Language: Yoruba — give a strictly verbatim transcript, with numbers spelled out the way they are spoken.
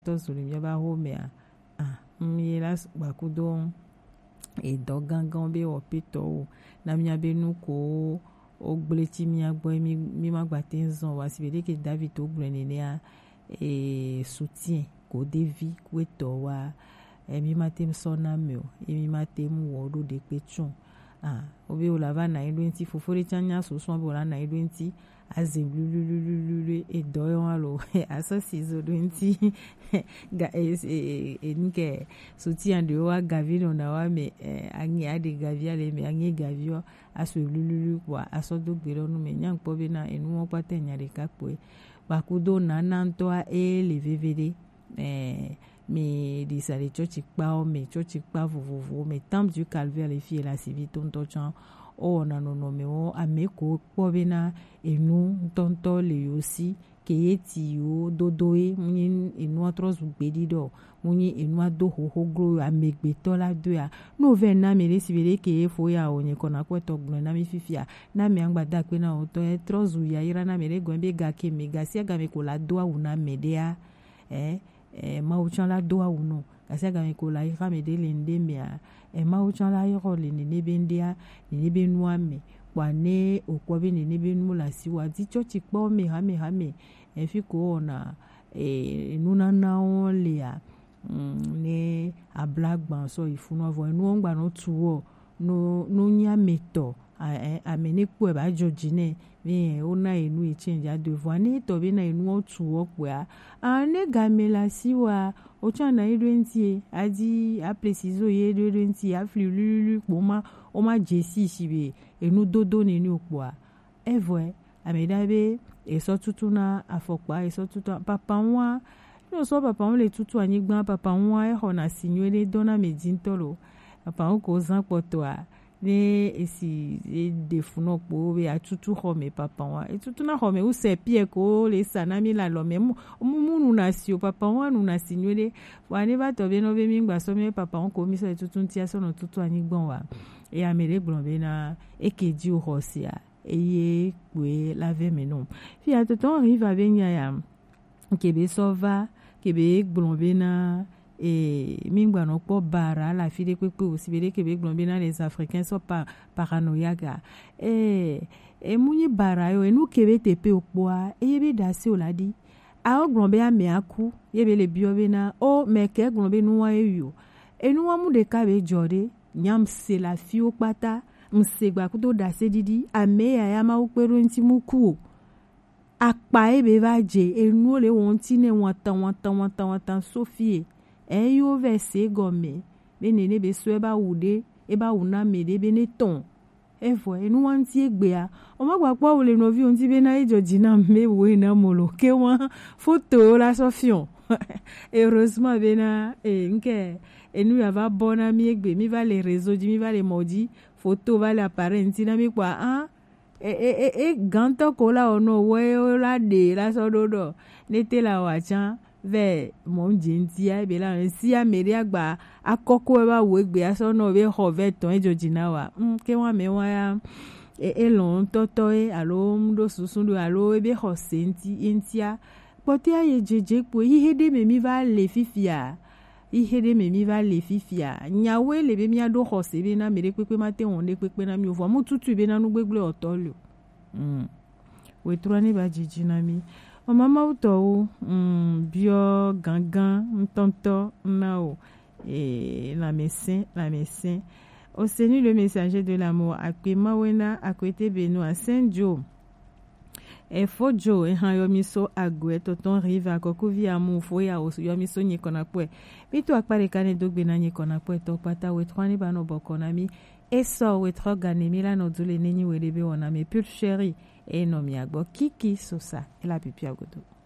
to zulum ya ba home a ah mi la ba kudo e do gangan be o pito na mi abe nu ko o gbleti mi agbo mi mi ma gba te nzon wa sibede ke David o gbleni ne a e soutien ko devi ko to wa e mi ma tem sona me o e mi ma tem wo do de petun ah obi o lava na ilu nti fofore chanya so so bo la na ilu nti azim lululululu e do yo alo aso si zo do nti ga e e nke soutien de wa gavino na wa me anyi ade gavia le me anyi gavio aso lululu kwa aso do gbero nu me nyang po be na enu won pate nyare ka po ba kudo na nanto a e le vvd eh mais des salles chochi pa o me chochi pa vovovo me temple du calvaire les filles la civi tonto chan o na no no me o ameko po be na enu tonto le aussi ke yeti o dodoe muni enu atros gbedi do muni enu ado ho ho gro amegbe to la do ya no ve na me le sibere ke fo ya o nye kona ko to gbon na mi fifia na me angba da pe na o to e trozu ya ira na me le gwen be ga ke me ga sia ga me ko la do a una medea eh eh mauchan la do a uno ga sia ga me ko la ira me de lende me a e mauchan la iro le ni ne bendia ni ne benua me kwa ne okwobe ni ne benu la siwa di chochi po me ha me ha me e fi ko na e nuna na o le a ne a black ban so ifunu avo enu ngba no tuwo no no nya meto a a meni ku e ba jojine mi o na enu e change a devoir ni to be na enu o tuwo ku a a ne gamela siwa o cha na idwentie adi a preciso ye idwentie a flululu po ma o ma jesi sibe enu dodo ni ni opo a evwe amedabe eso tutu na afokpa eso tutu papa nwa no so papa on le tutu anigban papa nwa e ho na signole dona medintolo papa on ko zan poto a ne esi e defuno po be a tutu ho me papa nwa e tutu na ho me u se pie ko le sanami la lo me mu mu na si o papa nwa nu na signole wa ne ba to be no be mi ngba so me papa on ko mi so e tutu ntia so no tutu anigban wa e amere gbon be na ekeji o hosia eye kwe lave menon fi a toto arrive a benya ya kebe sova kebe glombe na e mingba no po bara la fi de pepe aussi bele kebe glombe na les africains so pa paranoïaga e e munyi bara yo enu kebe tepe okpoa e yebe dasi oladi a o glombe a me aku yebe le biobe na o meke glombe nuwa eyo enu wa mu de ka be jode nyam se la fi okpata msegba kudo dase didi ame ya ya ma ukperu nti muku akpa ebe baje enu le won ti ne won tan won tan won tan won tan sofie e yo verse gome be nene be so e ba wude e ba wuna me de be ne ton e vo enu won ti egbe a o ma gba po wo le no vi on ti be na ijoji na me wo ina molo ke won photo la sofion heureusement be na e nke enu ya va bona mi egbe mi va les réseaux mi va les maudits photo va la parenti na mi kwa ah e e e ganto kola ono we la de la sododo nete la wacha ve mon jintia be la si ameri agba akoko e ba wo egbe aso no be ho ve ton ejojina wa mm ke wa me wa ya e e lon toto e alo mdo susundu alo e be ho senti entia pote aye jeje po ihe de me mi va le fifia ihe de me mi va le fifia nyawe le be mi ado hose be na mere pepe mate on de pepe na mi o vo mo tutu be na nu gbegble otolo mm we troni ba jiji na mi o mama uto mm bio gangan ntonto na o et la médecin la médecin au Seigneur le messager de l'amour akpema wena akwete beno a Saint Joe e fojo e han yomiso agwe toton rive akokuvi amu fo ya o yomiso nyi kona pwe bitu akpare kane dogbe na nyi kona pwe to pata we twani bano bokona mi e so we troga ne mila no dule nenyi we lebe wona me pul chéri e no mi agbo kiki sosa e la pipi agodo.